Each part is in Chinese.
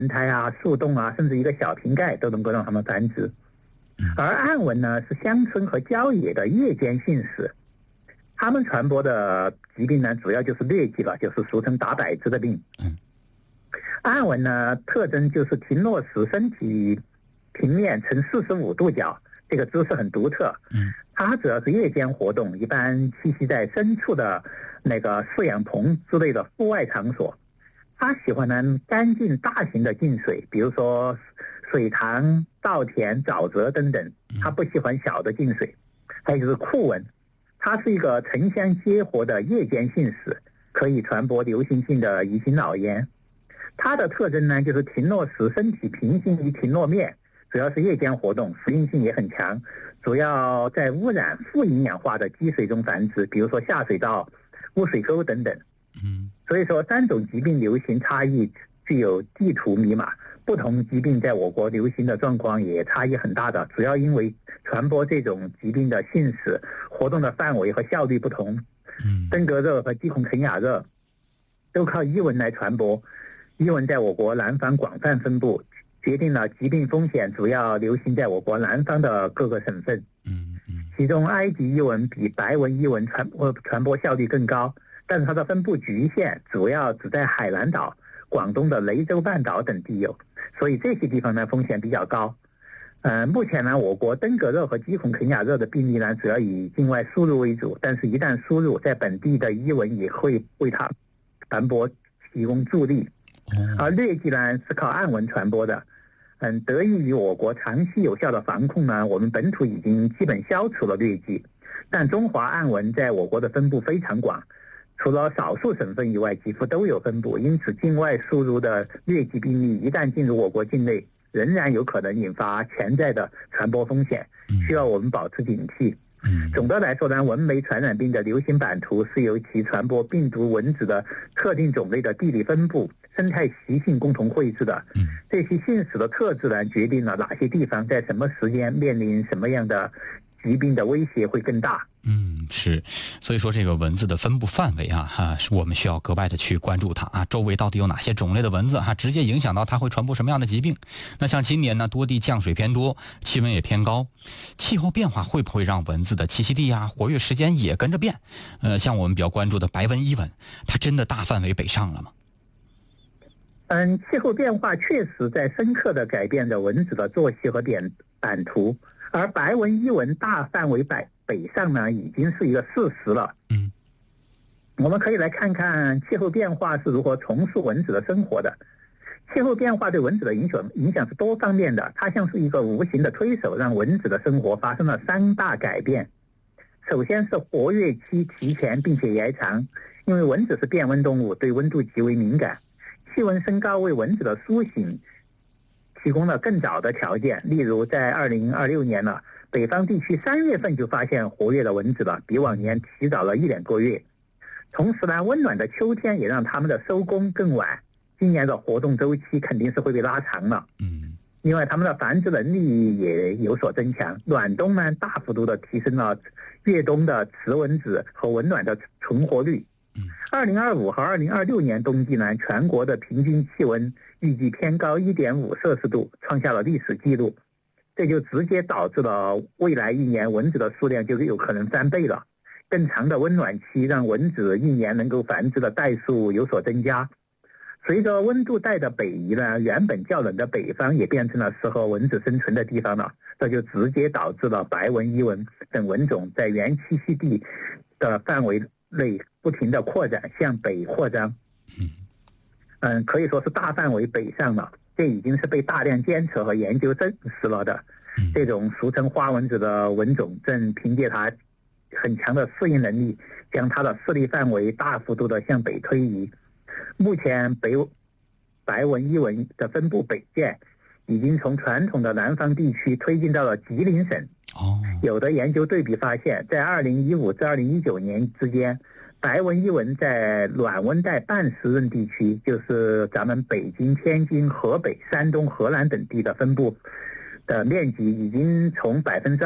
胎啊、树洞啊，甚至一个小瓶盖都能够让它们繁殖。而暗蚊呢，是乡村和郊野的夜间信使，它们传播的疾病呢，主要就是疟疾了，就是俗称打摆子的病。暗蚊呢，特征就是停落时身体平面呈45度角，这个姿势很独特。它主要是夜间活动，一般栖息在深处的那个饲养棚之类的户外场所。它喜欢呢干净大型的净水，比如说水塘、稻田、沼泽等等。它不喜欢小的净水。还有就是酷蚊，它是一个城乡结合的夜间信使，可以传播流行性的乙型脑炎。它的特征呢，就是停落时身体平行于停落面，主要是夜间活动，适应性也很强，主要在污染富营养化的积水中繁殖，比如说下水道、污水沟等等。所以说3种疾病流行差异具有地图密码，不同疾病在我国流行的状况也差异很大的，主要因为传播这种疾病的信使活动的范围和效率不同。登革热和鸡孔肯雅热都靠伊蚊来传播，伊蚊在我国南方广泛分布，决定了疾病风险主要流行在我国南方的各个省份。其中埃及伊蚊比白纹伊蚊传播效率更高，但是它的分布局限，主要只在海南岛、广东的雷州半岛等地有，所以这些地方呢风险比较高。目前呢，我国登革热和鸡孔肯雅热的病例呢，主要以境外输入为主，但是一旦输入，在本地的伊蚊也会为它传播提供助力。而疟疾呢是靠暗蚊传播的。得益于我国长期有效的防控呢，我们本土已经基本消除了疟疾，但中华暗蚊在我国的分布非常广，除了少数省份以外，几乎都有分布。因此，境外输入的疟疾病例一旦进入我国境内，仍然有可能引发潜在的传播风险，需要我们保持警惕。总的来说呢，蚊媒传染病的流行版图是由其传播病毒蚊子的特定种类的地理分布、生态习性共同绘制的。这些信使的特质呢，决定了哪些地方在什么时间面临什么样的疾病的威胁会更大。 是，所以说这个蚊子的分布范围是我们需要格外的去关注它啊，周围到底有哪些种类的蚊子直接影响到它会传播什么样的疾病。那像今年呢，多地降水偏多，气温也偏高，气候变化会不会让蚊子的栖息地活跃时间也跟着变？像我们比较关注的白纹伊蚊，它真的大范围北上了吗？ 气候变化确实在深刻地改变着蚊子的作息和版图，而白纹伊蚊大范围北上呢，已经是一个事实了。我们可以来看看气候变化是如何重塑蚊子的生活的。气候变化对蚊子的影响是多方面的，它像是一个无形的推手，让蚊子的生活发生了3大改变。首先是活跃期提前并且延长，因为蚊子是变温动物，对温度极为敏感，气温升高为蚊子的苏醒提供了更早的条件。例如在2026年了，北方地区3月份就发现活跃的蚊子了，比往年提早了1点多月。同时呢，温暖的秋天也让它们的收工更晚，今年的活动周期肯定是会被拉长了。另外，它们的繁殖能力也有所增强。暖冬呢，大幅度的提升了越冬的雌蚊子和蚊卵的存活率。2025和2026年冬季呢，全国的平均气温预计偏高1.5摄氏度，创下了历史记录。这就直接导致了未来1年蚊子的数量就有可能翻倍了。更长的温暖期让蚊子1年能够繁殖的代数有所增加。随着温度带的北移呢，原本较冷的北方也变成了适合蚊子生存的地方了。这就直接导致了白纹伊蚊等蚊种在原栖息地的范围内不停的扩展，向北扩张。可以说是大范围北上了，这已经是被大量监测和研究证实了的。这种俗称花蚊子的蚊种正凭借它很强的适应能力，将它的势力范围大幅度的向北推移。目前白纹伊蚊的分布北界已经从传统的南方地区推进到了吉林省。有的研究对比发现，在2015至2019年之间，白纹伊蚊在暖温带半湿润地区，就是咱们北京、天津、河北、山东、河南等地的分布的面积已经从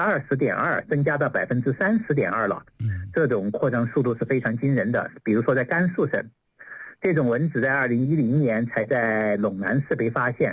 20.2%增加到30.2%了。这种扩张速度是非常惊人的。比如说在甘肃省，这种蚊子在2010年才在陇南市被发现，